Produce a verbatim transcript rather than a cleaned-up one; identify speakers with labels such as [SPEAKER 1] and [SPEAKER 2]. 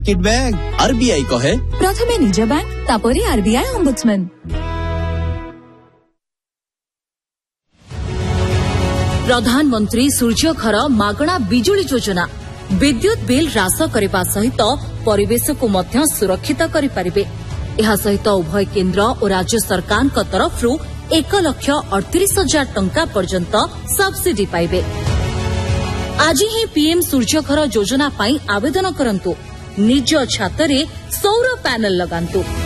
[SPEAKER 1] किडबैग RBI कहे
[SPEAKER 2] प्रथमे निज बैंक तापरे आरबीआई ओम्बुड्समैन।
[SPEAKER 3] प्रधानमंत्री सूर्यघर मागणा बिजुली योजना विद्युत बिल ह्रास करने सहित परिवेश को मध्य सुरक्षित करें। यह सहित उभय केन्द्र और राज्य सरकार तरफ एक लक्ष अड़तीस हजार टंका पर्यंत सब्सिडी पाइबे। आज ही पीएम सूर्यघर योजना पाई आवेदन करंतु। निज छातरे सौर पैनल लगांतु।